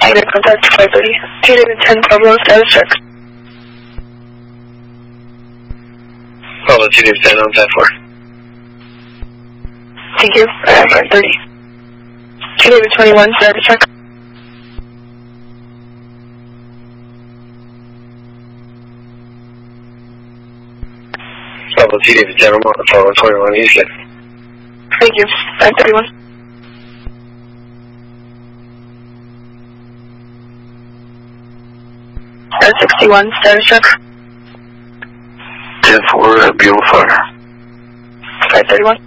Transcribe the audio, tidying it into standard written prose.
Negative contact 530. Negative 10 Pablo, status check. Pablo, negative 10 on 10-4. Thank you. 530. Negative 21, status check. Pablo, negative 10 on 21, Eastern. Thank you. 531. At 61, status check. 10-4, Buell Fire. 531.